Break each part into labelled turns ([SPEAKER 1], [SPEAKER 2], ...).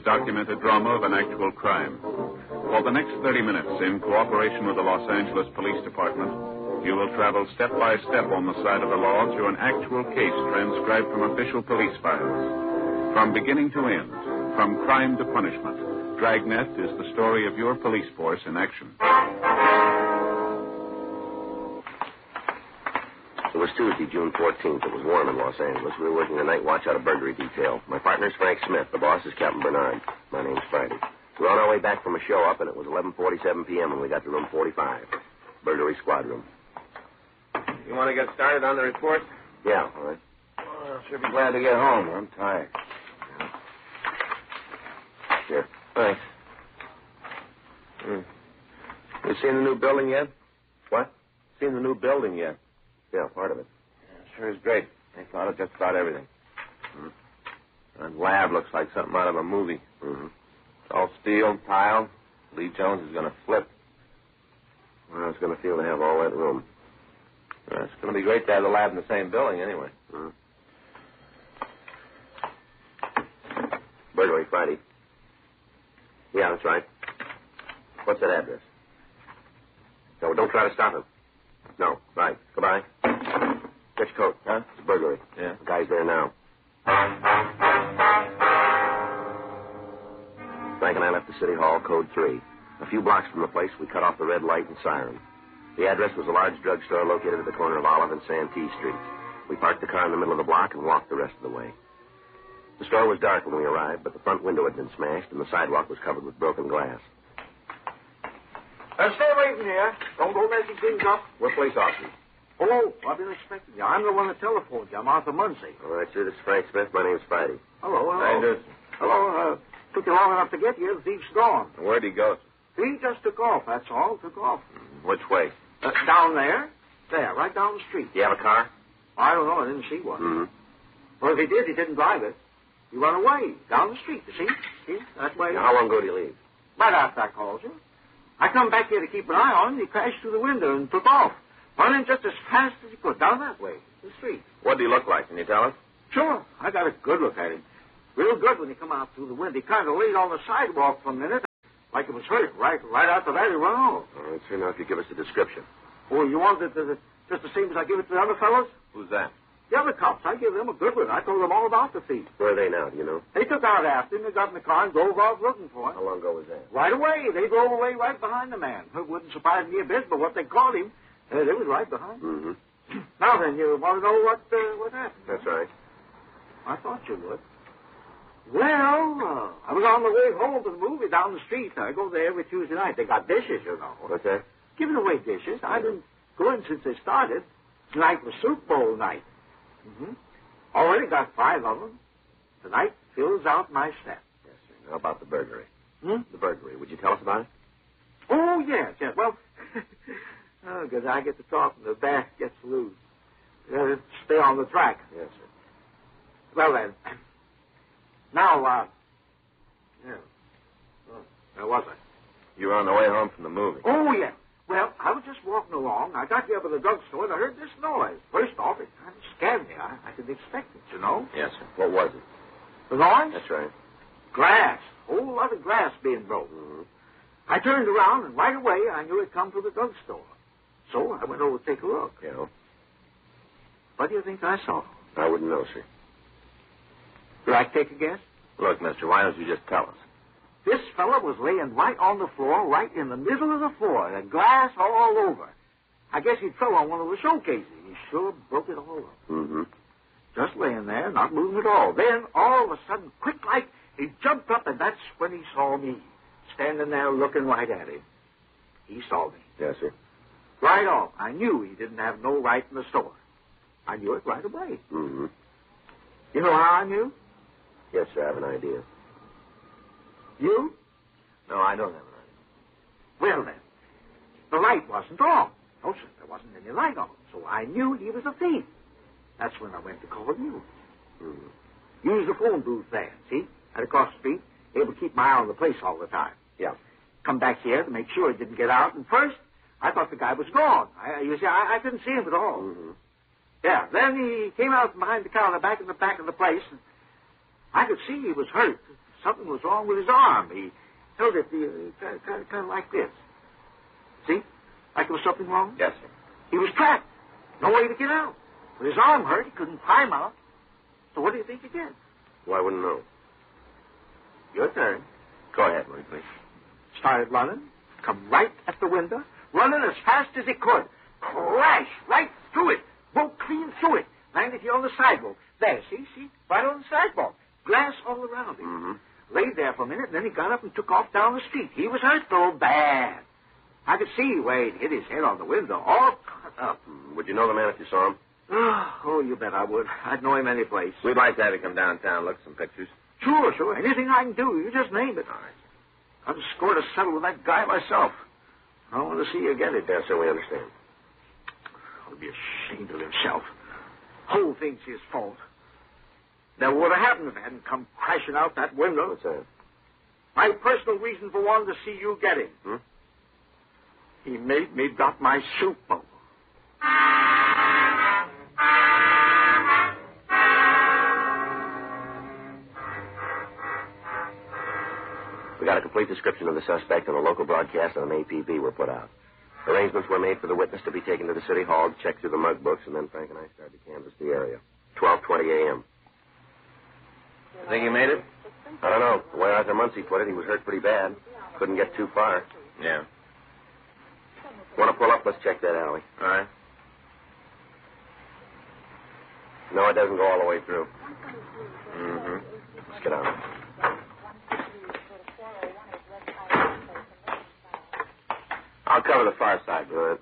[SPEAKER 1] documented drama of an actual crime. For the next 30 minutes, in cooperation with the Los Angeles Police Department, you will travel step by step on the side of the law through an actual case transcribed from official police files. From beginning to end, from crime to punishment, Dragnet is the story of your police force in action.
[SPEAKER 2] It was Tuesday, June 14th. It was warm in Los Angeles. We were working a night watch out of burglary detail. My partner's Frank Smith. The boss is Captain Bernard. My name's Friday. We were on our way back from a show up, and it was 11:47 p.m. when we got to room 45, burglary squad room.
[SPEAKER 3] You want to get started on the report?
[SPEAKER 2] Yeah, all right.
[SPEAKER 3] Well, I should be glad to get home. I'm tired.
[SPEAKER 2] Here.
[SPEAKER 3] Thanks. You seen the new building yet?
[SPEAKER 2] What?
[SPEAKER 3] Seen the new building yet?
[SPEAKER 2] Yeah, part of it.
[SPEAKER 3] Yeah, sure is great. They thought of just about everything. That lab looks like something out of a movie.
[SPEAKER 2] Mm-hmm.
[SPEAKER 3] It's all steel, tile. Lee Jones is going to flip.
[SPEAKER 2] Well, it's going to feel to have all that room.
[SPEAKER 3] Well, it's going to be great to have the lab in the same building anyway.
[SPEAKER 2] Mm-hmm. Burglary Friday. Yeah, that's right. What's that address? No, don't try to stop him. No, right. Goodbye. Get your coat.
[SPEAKER 3] Huh?
[SPEAKER 2] It's burglary.
[SPEAKER 3] Yeah.
[SPEAKER 2] The guy's there now. Frank and I left the city hall, code 3. A few blocks from the place, we cut off the red light and siren. The address was a large drugstore located at the corner of Olive and Santee Streets. We parked the car in the middle of the block and walked the rest of the way. The store was dark when we arrived, but the front window had been smashed and the sidewalk was covered with broken glass.
[SPEAKER 4] Stay waiting here. Don't go messing things up.
[SPEAKER 2] We're police officers.
[SPEAKER 4] Oh, I've been expecting you. I'm the one that telephoned you. I'm Arthur Munsey.
[SPEAKER 2] All right, sir. This is Frank Smith. My name's Friday.
[SPEAKER 4] Hello.
[SPEAKER 3] Anderson.
[SPEAKER 4] Hello. Took you long enough to get here. The thief's gone.
[SPEAKER 3] Where'd he go?
[SPEAKER 4] He just took off, that's all. Took off.
[SPEAKER 3] Which way?
[SPEAKER 4] Down there. There, right down the street.
[SPEAKER 2] Do you have a car?
[SPEAKER 4] I don't know. I didn't see one.
[SPEAKER 2] Mm-hmm.
[SPEAKER 4] Well, if he did, he didn't drive it. He ran away. Down the street, you see? See? That way.
[SPEAKER 2] Now, how long ago did he leave?
[SPEAKER 4] Right after I called you. I come back here to keep an eye on him. He crashed through the window and took off. Running just as fast as he could. Down that way. The street.
[SPEAKER 3] What did he look like? Can you tell us?
[SPEAKER 4] Sure. I got a good look at him. Real good when he come out through the window. He kind of laid on the sidewalk for a minute, like it was hurt. Right after that, he ran off.
[SPEAKER 2] All right, sir. Now, if you give us a description.
[SPEAKER 4] Oh, you want it just the same as I give it to the other fellows?
[SPEAKER 3] Who's that?
[SPEAKER 4] The other cops. I give them a good one. I told them all about the thief.
[SPEAKER 2] Where are they now, do you know?
[SPEAKER 4] They took out after him. They got in the car and drove off looking for him.
[SPEAKER 2] How long ago was that?
[SPEAKER 4] Right away. They drove away right behind the man. It wouldn't surprise me a bit, but what they caught him, they was right behind him.
[SPEAKER 2] Mm-hmm.
[SPEAKER 4] Now then, you want to know what happened?
[SPEAKER 2] That's right.
[SPEAKER 4] I thought you would. Well, I was on the way home to the movie down the street. I go there every Tuesday night. They got dishes, you know.
[SPEAKER 2] What's that?
[SPEAKER 4] Giving away dishes. I've been going since they started. Tonight was Soup Bowl night. Mm-hmm. Already got 5 of them. Tonight fills out my staff.
[SPEAKER 2] Yes, sir. How about the burglary?
[SPEAKER 4] Hmm?
[SPEAKER 2] The burglary. Would you tell us about it?
[SPEAKER 4] Oh, yes. Well, because I get to talk and the bass gets loose. Stay on the track.
[SPEAKER 2] Yes, sir.
[SPEAKER 4] Well, then. Now, where was I?
[SPEAKER 3] You were on the way home from the movie.
[SPEAKER 4] Oh, yeah. Well, I was just walking along. I got here by the drugstore, and I heard this noise. First off, it kind of scared me. I didn't expect it, you know.
[SPEAKER 2] Yes, sir. What was it?
[SPEAKER 4] The noise?
[SPEAKER 2] That's right.
[SPEAKER 4] Glass. A whole lot of glass being broke.
[SPEAKER 2] Mm-hmm.
[SPEAKER 4] I turned around, and right away, I knew it come from the drugstore. So I went over to take a look.
[SPEAKER 2] Yeah.
[SPEAKER 4] What do you think I saw?
[SPEAKER 2] I wouldn't know, sir.
[SPEAKER 4] Would I take a guess?
[SPEAKER 3] Look, mister, why don't you just tell us?
[SPEAKER 4] This fella was laying right on the floor, right in the middle of the floor, and glass all over. I guess he fell on one of the showcases. He sure broke it all up.
[SPEAKER 2] Mm-hmm.
[SPEAKER 4] Just laying there, not moving at all. Then, all of a sudden, quick like, he jumped up, and that's when he saw me, standing there looking right at him. He saw me.
[SPEAKER 2] Yes, sir.
[SPEAKER 4] Right off. I knew he didn't have no right in the store. I knew it right away.
[SPEAKER 2] Mm-hmm.
[SPEAKER 4] You know how I knew?
[SPEAKER 2] Yes, sir, I have an idea.
[SPEAKER 4] You?
[SPEAKER 3] No, I don't have an idea.
[SPEAKER 4] Well, then, the light wasn't on. No, sir, there wasn't any light on. So I knew he was a thief. That's when I went to call you.
[SPEAKER 2] Mm-hmm.
[SPEAKER 4] Use the phone booth there, see? Right across the street. Able to keep my eye on the place all the time.
[SPEAKER 2] Yeah.
[SPEAKER 4] Come back here to make sure he didn't get out. And first, I thought the guy was gone. I couldn't see him at all.
[SPEAKER 2] Mm-hmm.
[SPEAKER 4] Yeah, then he came out from behind the counter back in the back of the place. And I could see he was hurt. something was wrong with his arm. He held it kind of like this. See? Like there was something wrong?
[SPEAKER 3] Yes, sir.
[SPEAKER 4] He was trapped. No way to get out. With his arm hurt, he couldn't climb out. So what do you think he did?
[SPEAKER 2] Well, I wouldn't know.
[SPEAKER 4] Your turn.
[SPEAKER 2] Go ahead, Murray, please.
[SPEAKER 4] Started running, come right at the window, running as fast as he could. Crash right through it. Broke clean through it. Landed here on the sidewalk. There, see? Right on the sidewalk. Glass all around him.
[SPEAKER 2] Mm-hmm.
[SPEAKER 4] Laid there for a minute, and then he got up and took off down the street. He was hurt, though, bad. I could see where he'd hit his head on the window, all cut up.
[SPEAKER 2] Would you know the man if you saw him?
[SPEAKER 4] Oh, you bet I would. I'd know him any place.
[SPEAKER 3] We'd like to have you come downtown, look at some pictures.
[SPEAKER 4] Sure. Anything I can do, you just name it.
[SPEAKER 3] All right.
[SPEAKER 4] I've scored a settle with that guy myself. I want to see you get it.
[SPEAKER 2] Yes, sir, we understand.
[SPEAKER 4] He'll be ashamed of himself. Whole thing's his fault. Never would have happened if it hadn't come crashing out that window.
[SPEAKER 2] What's that?
[SPEAKER 4] My personal reason for wanting to see you get him. He made me drop my soup bowl.
[SPEAKER 2] We got a complete description of the suspect, and a local broadcast on an APB were put out. Arrangements were made for the witness to be taken to the city hall to check through the mug books, and then Frank and I started to canvass the area. 12:20 a.m.
[SPEAKER 3] You think he made it?
[SPEAKER 2] I don't know. The way Arthur Muncie put it, he was hurt pretty bad. Couldn't get too far.
[SPEAKER 3] Yeah.
[SPEAKER 2] Want to pull up? Let's check that alley.
[SPEAKER 3] All right.
[SPEAKER 2] No, it doesn't go all the way through.
[SPEAKER 3] Mm-hmm.
[SPEAKER 2] Let's get out. I'll cover the far side. Good.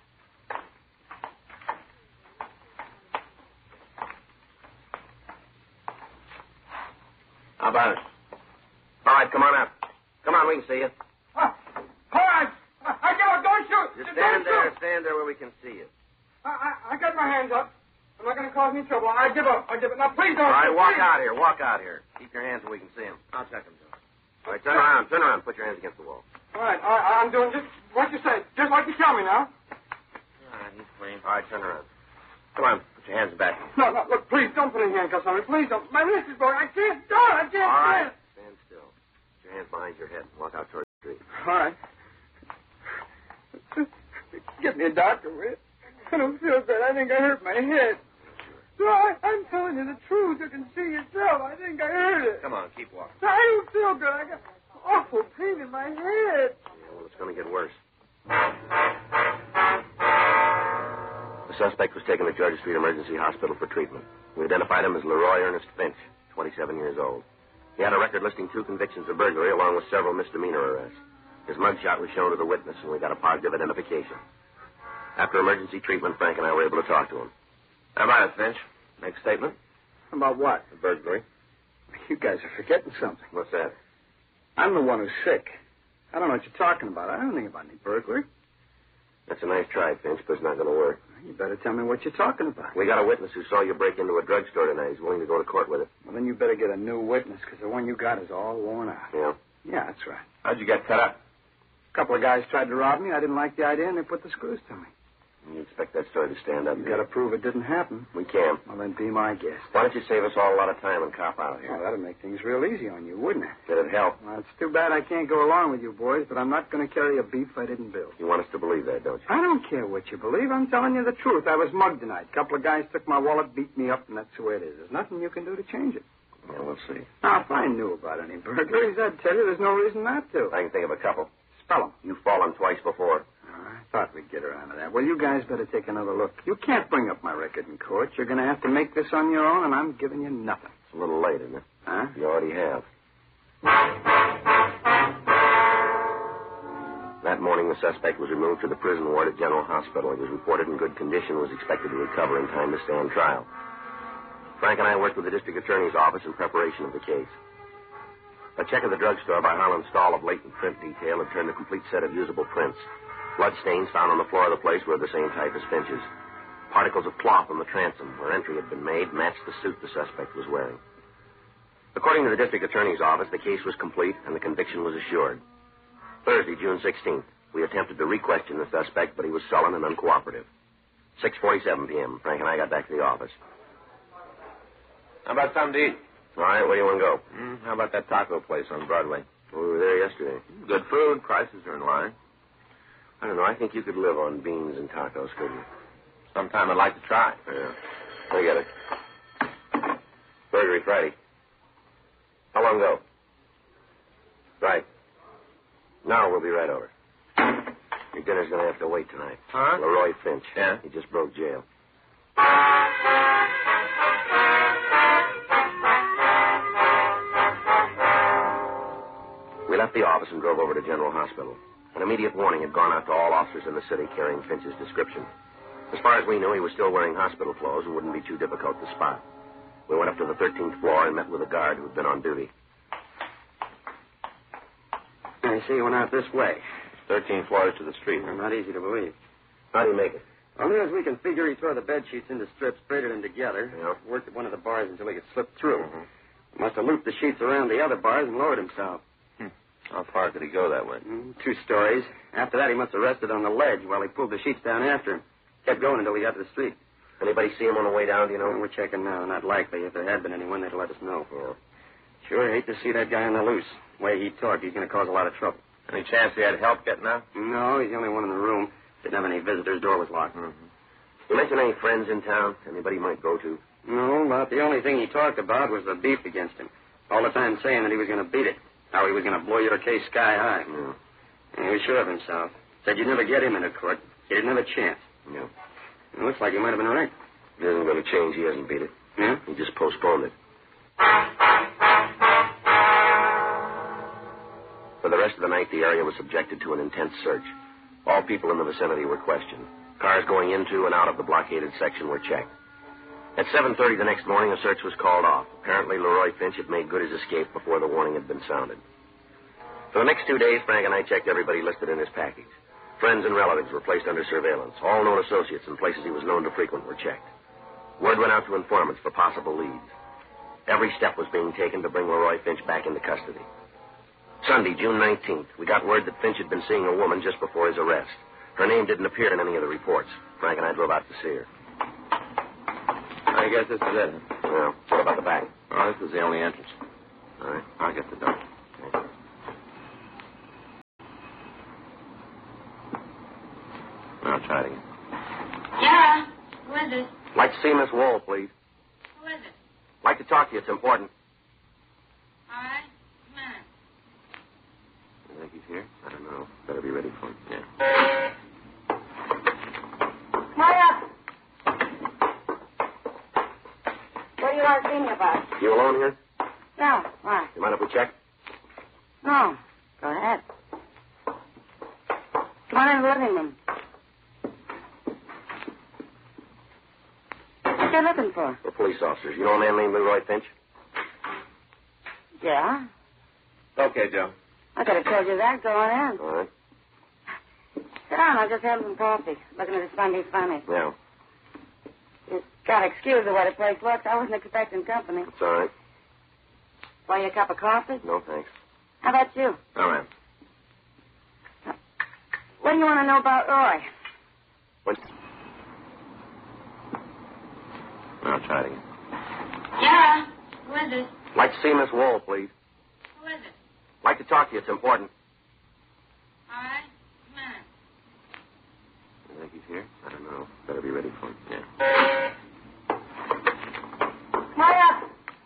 [SPEAKER 2] How about it? All right, come on up. Come on, we can see you.
[SPEAKER 5] All right. I give up. Don't shoot.
[SPEAKER 2] Just
[SPEAKER 5] Don't shoot.
[SPEAKER 2] stand there where we can see you.
[SPEAKER 5] I got my hands up. I'm not going to cause any trouble. I give up. Now, please don't.
[SPEAKER 2] All right,
[SPEAKER 5] shoot,
[SPEAKER 2] walk
[SPEAKER 5] please.
[SPEAKER 2] out here. Keep your hands where we can see him.
[SPEAKER 3] I'll check him, Joe.
[SPEAKER 2] All right, turn around. Put your hands against the wall.
[SPEAKER 5] All right. I'm doing just what you say. Just like you tell me now.
[SPEAKER 3] All right, he's clean.
[SPEAKER 2] All right, turn around. Come on, put your hands back.
[SPEAKER 5] No, look, please don't put any handcuffs on me. Please don't. My wrist is broken. I can't do it. I can't
[SPEAKER 2] All right,
[SPEAKER 5] stand.
[SPEAKER 2] stand still. Put your hands behind your head and walk out toward the street.
[SPEAKER 5] All right. Get me a doctor, will you? I don't feel good. I think I hurt my head. No, I'm telling you the truth. You can see yourself. I think I hurt it.
[SPEAKER 3] Come on, keep walking.
[SPEAKER 5] I don't feel good. I got awful pain in my head.
[SPEAKER 2] Yeah, well, it's going to get worse. The suspect was taken to Georgia Street Emergency Hospital for treatment. We identified him as Leroy Ernest Finch, 27 years old. He had a record listing 2 convictions of burglary along with several misdemeanor arrests. His mugshot was shown to the witness, and we got a positive identification. After emergency treatment, Frank and I were able to talk to him.
[SPEAKER 3] How about it, Finch? Make a statement?
[SPEAKER 4] About what?
[SPEAKER 3] The burglary.
[SPEAKER 4] You guys are forgetting something.
[SPEAKER 2] What's that?
[SPEAKER 4] I'm the one who's sick. I don't know what you're talking about. I don't think about any burglary.
[SPEAKER 2] That's a nice try, Finch, but it's not going to work.
[SPEAKER 4] You better tell me what you're talking about.
[SPEAKER 2] We got a witness who saw you break into a drugstore tonight. He's willing to go to court with it.
[SPEAKER 4] Well, then you better get a new witness, because the one you got is all worn out.
[SPEAKER 2] Yeah?
[SPEAKER 4] Yeah, that's right.
[SPEAKER 3] How'd you get cut up?
[SPEAKER 4] A couple of guys tried to rob me. I didn't like the idea, and they put the screws to me.
[SPEAKER 2] You expect that story to stand up?
[SPEAKER 4] You got to prove it didn't happen.
[SPEAKER 2] We can.
[SPEAKER 4] Well, then be my guest.
[SPEAKER 2] Why don't you save us all a lot of time and cop out of here?
[SPEAKER 4] Well, that'd make things real easy on you, wouldn't it?
[SPEAKER 2] It'd help.
[SPEAKER 4] Well, it's too bad I can't go along with you boys, but I'm not going to carry a beef I didn't build.
[SPEAKER 2] You want us to believe that, don't you?
[SPEAKER 4] I don't care what you believe. I'm telling you the truth. I was mugged tonight. A couple of guys took my wallet, beat me up, and that's the way it is. There's nothing you can do to change it.
[SPEAKER 2] Yeah, we'll see.
[SPEAKER 4] Now, if I knew about any burglaries, I'd tell you there's no reason not to.
[SPEAKER 2] I can think of a couple.
[SPEAKER 4] Spell 'em.
[SPEAKER 2] You've fallen twice before.
[SPEAKER 4] I thought we'd get around to that. Well, you guys better take another look. You can't bring up my record in court. You're going to have to make this on your own, and I'm giving you nothing.
[SPEAKER 2] It's a little late, isn't it?
[SPEAKER 4] Huh?
[SPEAKER 2] You already have. That morning, the suspect was removed to the prison ward at General Hospital. He was reported in good condition and was expected to recover in time to stand trial. Frank and I worked with the district attorney's office in preparation of the case. A check of the drugstore by Harlan Stahl of latent print detail had turned a complete set of usable prints. Blood stains found on the floor of the place were of the same type as Finch's. Particles of cloth on the transom where entry had been made matched the suit the suspect was wearing. According to the district attorney's office, the case was complete and the conviction was assured. Thursday, June 16th, we attempted to re-question the suspect, but he was sullen and uncooperative. 6:47 p.m., Frank and I got back to the office.
[SPEAKER 3] How about something to eat?
[SPEAKER 2] All right, where do you want to go?
[SPEAKER 3] How about that taco place on Broadway?
[SPEAKER 2] We were there yesterday.
[SPEAKER 3] Good food. Prices are in line.
[SPEAKER 2] I don't know. I think you could live on beans and tacos, couldn't you?
[SPEAKER 3] Sometime I'd like to try.
[SPEAKER 2] Yeah. I get it. Burgery Friday. How long ago? Right. Now we'll be right over. Your dinner's going to have to wait tonight.
[SPEAKER 3] Huh?
[SPEAKER 2] Leroy Finch.
[SPEAKER 3] Yeah?
[SPEAKER 2] He just broke jail. We left the office and drove over to General Hospital. An immediate warning had gone out to all officers in the city carrying Finch's description. As far as we knew, he was still wearing hospital clothes and wouldn't be too difficult to spot. We went up to the 13th floor and met with a guard who had been on duty.
[SPEAKER 6] I see you went out this way.
[SPEAKER 3] 13 floors to the street.
[SPEAKER 6] Not easy to believe.
[SPEAKER 2] How do you make it?
[SPEAKER 6] Only as we can figure, he tore the bed sheets into strips, braided them together, worked at one of the bars until he could slip through. Must have looped the sheets around the other bars and lowered himself.
[SPEAKER 3] How far could he go that way?
[SPEAKER 6] 2 stories. After that, he must have rested on the ledge while he pulled the sheets down after him. Kept going until he got to the street.
[SPEAKER 2] Anybody see him on the way down, do you know?
[SPEAKER 6] We're checking now. Not likely. If there had been anyone, they'd let us know.
[SPEAKER 2] Yeah.
[SPEAKER 6] Sure hate to see that guy on the loose. The way he talked, he's going to cause a lot of trouble.
[SPEAKER 3] Any chance he had help getting out?
[SPEAKER 6] No, he's the only one in the room. Didn't have any visitors. Door was locked.
[SPEAKER 2] You mention any friends in town? Anybody you might go to?
[SPEAKER 6] No, about the only thing he talked about was the beef against him. All the time saying that he was going to beat it. How he was going to blow your case sky high.
[SPEAKER 2] Yeah.
[SPEAKER 6] And he was sure of himself. Said you'd never get him into court. He didn't have a chance.
[SPEAKER 2] Yeah.
[SPEAKER 6] It looks like he might have been right.
[SPEAKER 2] He isn't going to change. He hasn't beat it.
[SPEAKER 6] Yeah?
[SPEAKER 2] He just postponed it. For the rest of the night, the area was subjected to an intense search. All people in the vicinity were questioned. Cars going into and out of the blockaded section were checked. At 7:30 the next morning, a search was called off. Apparently, Leroy Finch had made good his escape before the warning had been sounded. For the next 2 days, Frank and I checked everybody listed in his package. Friends and relatives were placed under surveillance. All known associates and places he was known to frequent were checked. Word went out to informants for possible leads. Every step was being taken to bring Leroy Finch back into custody. Sunday, June 19th, we got word that Finch had been seeing a woman just before his arrest. Her name didn't appear in any of the reports. Frank and I drove out to see her.
[SPEAKER 3] I guess this is it.
[SPEAKER 2] Well, what about the back?
[SPEAKER 3] Oh, this is the only entrance.
[SPEAKER 2] All right.
[SPEAKER 3] I'll get the door.
[SPEAKER 2] Okay.
[SPEAKER 3] I'll try it again.
[SPEAKER 7] Yeah. Who is it?
[SPEAKER 2] Like to see Miss Wall, please.
[SPEAKER 7] Who is it?
[SPEAKER 2] Like to talk to you. It's important.
[SPEAKER 7] All right. Come on.
[SPEAKER 2] You think he's here? I don't know. Better be ready for him.
[SPEAKER 3] Yeah.
[SPEAKER 7] Hurry up. What do you want to see me about?
[SPEAKER 2] You alone here?
[SPEAKER 7] No. Why?
[SPEAKER 2] You mind if we check?
[SPEAKER 7] No. Go ahead. Come on in the living room. What you looking for?
[SPEAKER 2] We're police officers. You know a man named Leroy Finch?
[SPEAKER 7] Yeah.
[SPEAKER 3] Okay, Joe.
[SPEAKER 7] I could have told you that going in.
[SPEAKER 2] All right.
[SPEAKER 7] Sit down. I'll just have some coffee. Looking at the Sunday funny.
[SPEAKER 2] Yeah.
[SPEAKER 7] You gotta excuse the way the place looks. I wasn't expecting company.
[SPEAKER 2] It's all right.
[SPEAKER 7] Want you a cup of coffee?
[SPEAKER 2] No, thanks.
[SPEAKER 7] How about you?
[SPEAKER 3] All right.
[SPEAKER 7] What do you want to know about Roy?
[SPEAKER 2] When...
[SPEAKER 3] I'll try it again.
[SPEAKER 7] Yeah. Who is it?
[SPEAKER 2] Like to see Miss Wall, please.
[SPEAKER 7] Who is it?
[SPEAKER 2] Like to talk to you. It's important.
[SPEAKER 7] All right. Come on.
[SPEAKER 2] You think he's here? I don't know. Better be ready for him.
[SPEAKER 3] Yeah.
[SPEAKER 7] Hurry up.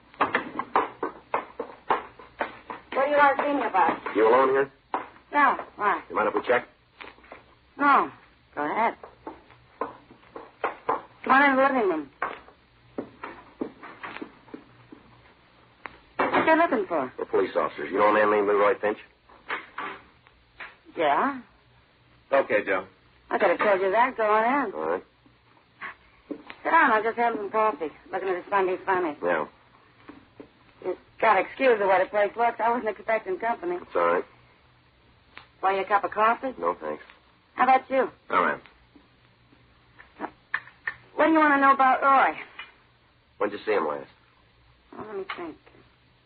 [SPEAKER 7] What do you want to see me about?
[SPEAKER 2] You alone here?
[SPEAKER 7] No. Why?
[SPEAKER 2] You mind if we check?
[SPEAKER 7] No. Go ahead. Come on in the living room. What you looking for?
[SPEAKER 2] We're police officers. You know a man named Leroy Finch?
[SPEAKER 7] Yeah.
[SPEAKER 3] Okay, Joe.
[SPEAKER 7] I could have told you that going in.
[SPEAKER 2] All right.
[SPEAKER 7] Sit down. I'll just have some coffee. Looking at the Sunday funny.
[SPEAKER 2] Yeah.
[SPEAKER 7] You gotta excuse the way the place looks. I wasn't expecting company.
[SPEAKER 2] It's all right.
[SPEAKER 7] Want you a cup of coffee?
[SPEAKER 2] No, thanks.
[SPEAKER 7] How about you?
[SPEAKER 3] All right.
[SPEAKER 7] What do you want to know about Roy?
[SPEAKER 2] When'd you see him last?
[SPEAKER 7] Oh, let me think.